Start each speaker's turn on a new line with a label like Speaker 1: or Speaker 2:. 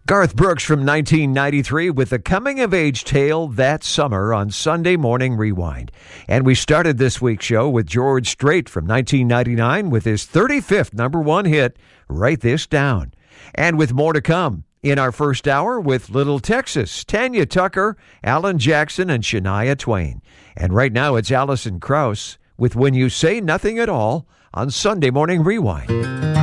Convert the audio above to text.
Speaker 1: Garth Brooks from 1993 with the coming-of-age tale that summer on Sunday Morning Rewind. And we started this week's show with George Strait from 1999 with his 35th number one hit, Write This Down. And with more to come in our first hour with Little Texas, Tanya Tucker, Alan Jackson, and Shania Twain. And right now it's Alison Krauss with When You Say Nothing at All on Sunday Morning Rewind.